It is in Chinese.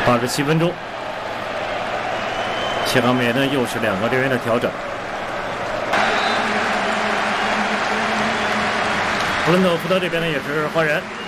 87分钟，前方面呢又是2个队员的调整。布伦特福德这边呢也是换人。